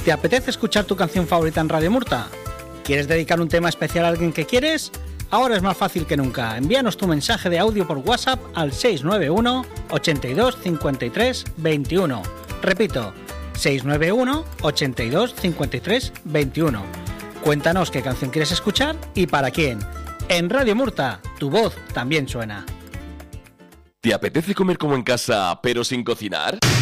¿Te apetece escuchar tu canción favorita en Radio Murta? ¿Quieres dedicar un tema especial a alguien que quieres? Ahora es más fácil que nunca. Envíanos tu mensaje de audio por WhatsApp al 691 82 53 21. Repito, 691 82 53 21. Cuéntanos qué canción quieres escuchar y para quién. En Radio Murta, tu voz también suena. ¿Te apetece comer como en casa, pero sin cocinar?